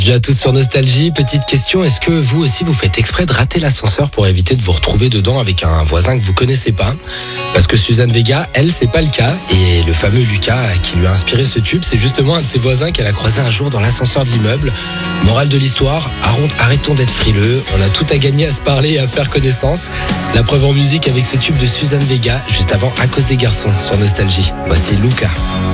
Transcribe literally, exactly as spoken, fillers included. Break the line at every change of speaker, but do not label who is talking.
Bienvenue à tous sur Nostalgie. Petite question, est-ce que vous aussi vous faites exprès de rater l'ascenseur pour éviter de vous retrouver dedans avec un voisin que vous connaissez pas? Parce que Suzanne Vega, elle, c'est pas le cas. Et le fameux Lucas qui lui a inspiré ce tube, c'est justement un de ses voisins qu'elle a croisé un jour dans l'ascenseur de l'immeuble. Morale de l'histoire, arrêtons d'être frileux. On a tout à gagner à se parler et à faire connaissance. La preuve en musique avec ce tube de Suzanne Vega, juste avant À cause des garçons sur Nostalgie. Voici Lucas.